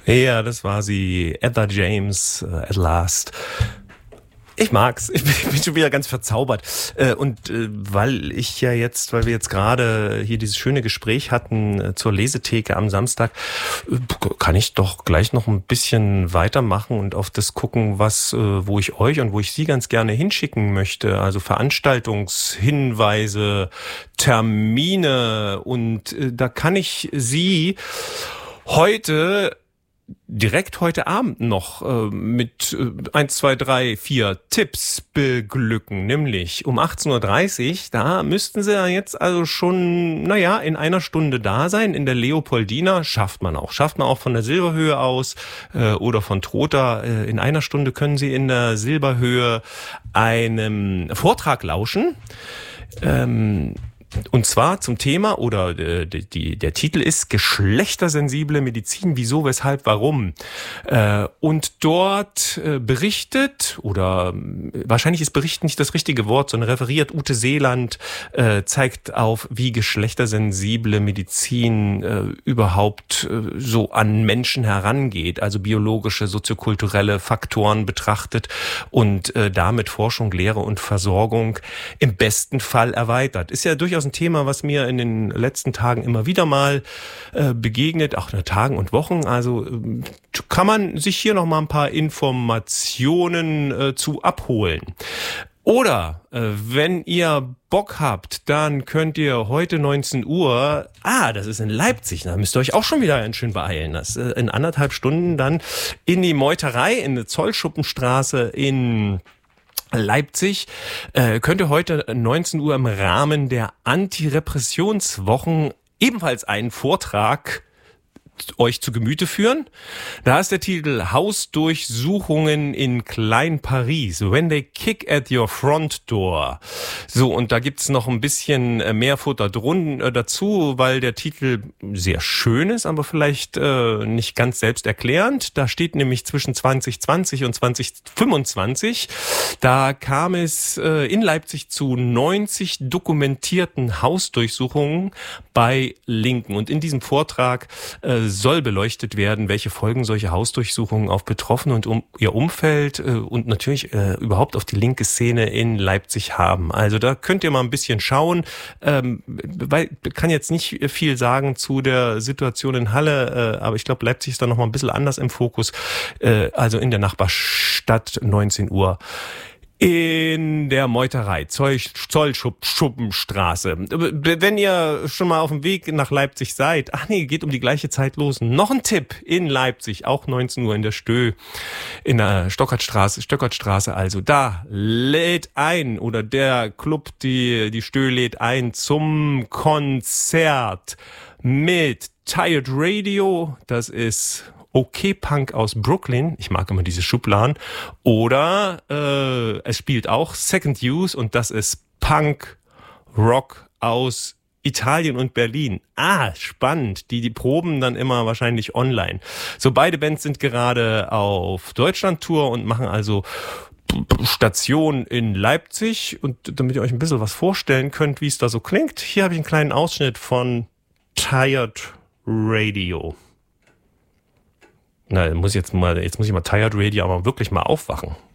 Ja, das war sie, Etta James, At Last. Ich mag's. Ich bin schon wieder ganz verzaubert. Weil wir jetzt gerade hier dieses schöne Gespräch hatten zur Lesetheke am Samstag, kann ich doch gleich noch ein bisschen weitermachen und auf das gucken, wo ich euch und wo ich Sie ganz gerne hinschicken möchte. Also Veranstaltungshinweise, Termine, und da kann ich Sie direkt heute Abend noch mit 1, 2, 3, 4 Tipps beglücken. Nämlich um 18.30 Uhr, da müssten Sie ja jetzt also schon, in einer Stunde da sein. In der Leopoldina schafft man auch von der Silberhöhe aus oder von Trotha. In einer Stunde können Sie in der Silberhöhe einem Vortrag lauschen. Und zwar zum Thema, oder der Titel ist Geschlechtersensible Medizin, wieso, weshalb, warum. Und dort berichtet, oder wahrscheinlich ist berichten nicht das richtige Wort, sondern referiert Ute Seeland, zeigt auf, wie geschlechtersensible Medizin überhaupt so an Menschen herangeht, also biologische, soziokulturelle Faktoren betrachtet und damit Forschung, Lehre und Versorgung im besten Fall erweitert. Ist ja durchaus ein Thema, was mir in den letzten Tagen immer wieder mal begegnet, auch in Tagen und Wochen. Also kann man sich hier noch mal ein paar Informationen zu abholen. Oder wenn ihr Bock habt, dann könnt ihr heute 19 Uhr, das ist in Leipzig, da müsst ihr euch auch schon wieder ganz schön beeilen. Das in 1,5 Stunden dann in die Meuterei, in der Zollschuppenstraße in Leipzig, könnt ihr heute 19 Uhr im Rahmen der Antirepressionswochen ebenfalls einen Vortrag euch zu Gemüte führen. Da ist der Titel Hausdurchsuchungen in Klein Paris. When they kick at your front door. So, und da gibt's noch ein bisschen mehr Futter dazu, weil der Titel sehr schön ist, aber vielleicht nicht ganz selbsterklärend. Da steht nämlich zwischen 2020 und 2025. Da kam es in Leipzig zu 90 dokumentierten Hausdurchsuchungen bei Linken. Und in diesem Vortrag soll beleuchtet werden, welche Folgen solche Hausdurchsuchungen auf Betroffene und ihr Umfeld und natürlich überhaupt auf die linke Szene in Leipzig haben. Also da könnt ihr mal ein bisschen schauen. Weil ich kann jetzt nicht viel sagen zu der Situation in Halle, aber ich glaube, Leipzig ist da noch mal ein bisschen anders im Fokus. Also in der Nachbarstadt 19 Uhr. In der Meuterei, Zollschuppenstraße. Wenn ihr schon mal auf dem Weg nach Leipzig seid, geht um die gleiche Zeit los. Noch ein Tipp in Leipzig, auch 19 Uhr in der Stö, in der Stöckertstraße. Also da lädt ein, oder der Club, die Stö lädt ein zum Konzert mit Tired Radio. Das ist Okay Punk aus Brooklyn, ich mag immer diese Schubladen, oder es spielt auch Second Use, und das ist Punk Rock aus Italien und Berlin. Spannend. Die proben dann immer wahrscheinlich online. So, beide Bands sind gerade auf Deutschland-Tour und machen also Station in Leipzig. Und damit ihr euch ein bisschen was vorstellen könnt, wie es da so klingt, hier habe ich einen kleinen Ausschnitt von Tired Radio. Jetzt muss ich mal Tired Radio aber wirklich mal aufwachen.